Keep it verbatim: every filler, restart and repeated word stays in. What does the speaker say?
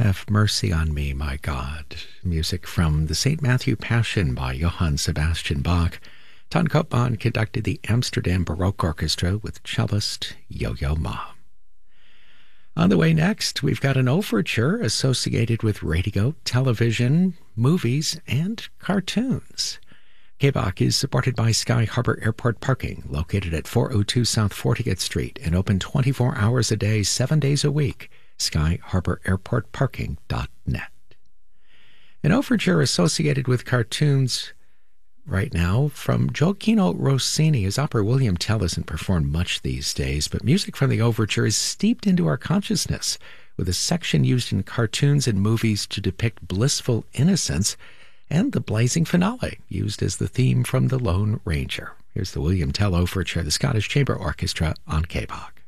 Have mercy on me, my God. Music from the Saint Matthew Passion by Johann Sebastian Bach. Ton Koopman conducted the Amsterdam Baroque Orchestra with cellist Yo-Yo Ma. On the way next, we've got an overture associated with radio, television, movies, and cartoons. K-Bach is supported by Sky Harbor Airport Parking, located at four oh two South fortieth Street and open twenty-four hours a day, seven days a week. sky harbor airport parking dot net. An overture associated with cartoons right now from Gioacchino Rossini. His opera William Tell isn't performed much these days, but music from the overture is steeped into our consciousness with a section used in cartoons and movies to depict blissful innocence, and the blazing finale used as the theme from The Lone Ranger. Here's the William Tell Overture, the Scottish Chamber Orchestra on K-Bach.